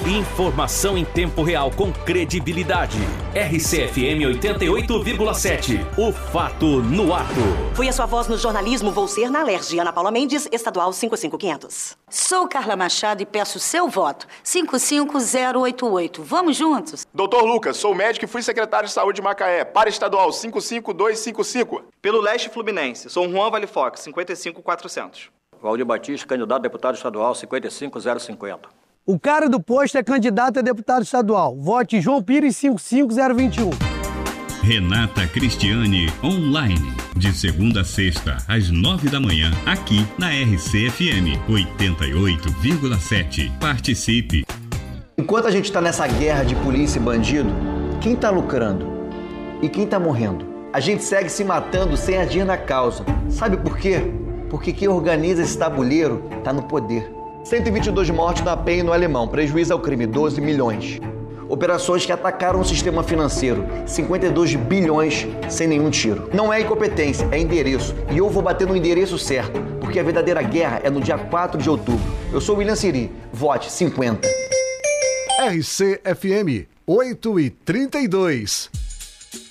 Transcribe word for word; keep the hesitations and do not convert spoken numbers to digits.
Informação em tempo real com credibilidade. R C F M oitenta e oito vírgula sete. O fato no ato. Fui a sua voz no jornalismo, vou ser na Alerj. Ana Paula Mendes, estadual cinco cinco quinhentos. Sou Carla Machado e peço seu voto. cinco cinco zero oito oito. Vamos juntos? Doutor Lucas, sou médico e fui secretário de saúde de Macaé. Para estadual cinco cinco dois cinco cinco. Pelo Leste Fluminense, sou Juan Vale Fox, cinquenta e cinco quatrocentos. Valdir Batista, candidato a deputado estadual, cinquenta e cinco zero cinquenta. O cara do posto é candidato a deputado estadual. Vote João Pires cinco cinco zero dois um. Renata Cristiane online, de segunda a sexta, às nove da manhã, aqui na R C F M oitenta e oito vírgula sete. Participe! Enquanto a gente está nessa guerra de polícia e bandido, quem está lucrando? E quem está morrendo? A gente segue se matando sem agir na causa. Sabe por quê? Porque quem organiza esse tabuleiro está no poder. cento e vinte e dois mortes na Penha e no Alemão, prejuízo ao crime, doze milhões. Operações que atacaram o sistema financeiro, cinquenta e dois bilhões sem nenhum tiro. Não é incompetência, é endereço. E eu vou bater no endereço certo, porque a verdadeira guerra é no dia quatro de outubro. Eu sou William Siri, vote cinquenta. R C F M oito e trinta e dois.